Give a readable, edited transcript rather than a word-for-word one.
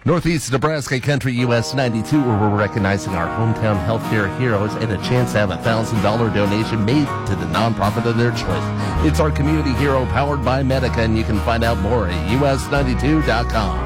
Northeast Nebraska Country US 92, where we're recognizing our hometown healthcare heroes and a chance to have a $1,000 donation made to the nonprofit of their choice. It's our community hero powered by Medica, and you can find out more at us92.com.